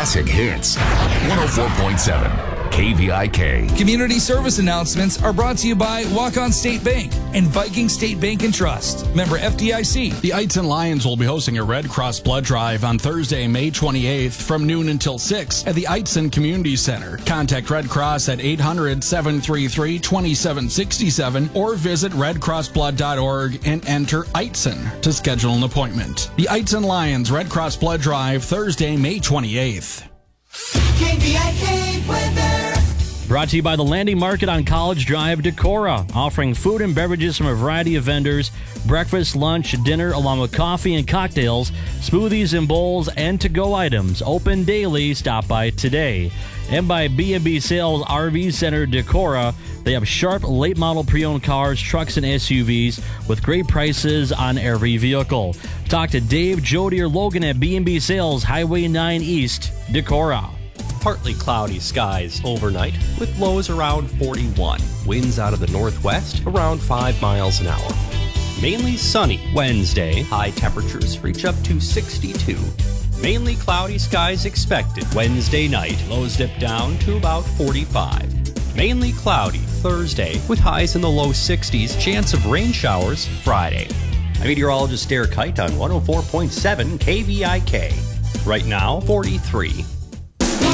classic hits. 104.7 KVIK. Community service announcements are brought to you by Walk-On State Bank and Viking State Bank and Trust. Member FDIC. The Eitzen Lions will be hosting a Red Cross blood drive on Thursday, May 28th from noon until 6 at the Eitzen Community Center. Contact Red Cross at 800-733-2767 or visit redcrossblood.org and enter Eitzen to schedule an appointment. The Eitzen Lions Red Cross blood drive Thursday, May 28th. KVIK weather. Brought to you by the Landing Market on College Drive, Decorah, offering food and beverages from a variety of vendors, breakfast, lunch, dinner, along with coffee and cocktails, smoothies and bowls, and to-go items. Open daily. Stop by today. And by B&B Sales RV Center, Decorah. They have sharp, late-model pre-owned cars, trucks, and SUVs with great prices on every vehicle. Talk to Dave, Jody, or Logan at B&B Sales, Highway 9 East, Decorah. Partly cloudy skies overnight with lows around 41. Winds out of the northwest around 5 miles an hour. Mainly sunny Wednesday. High temperatures reach up to 62. Mainly cloudy skies expected Wednesday night. Lows dip down to about 45. Mainly cloudy Thursday with highs in the low 60s. Chance of rain showers Friday. I'm meteorologist Derek Kite on 104.7 KVIK. Right now, 43.